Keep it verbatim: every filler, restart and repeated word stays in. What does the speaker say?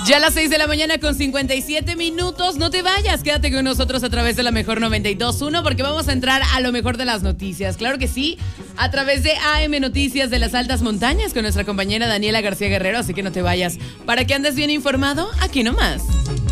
Ya a las seis de la mañana con cincuenta y siete minutos. No te vayas, quédate con nosotros a través de la Mejor noventa y dos punto uno porque vamos a entrar a lo mejor de las noticias. Claro que sí, a través de A M Noticias de las Altas Montañas con nuestra compañera Daniela García Guerrero. Así que no te vayas. Para que andes bien informado, aquí nomás.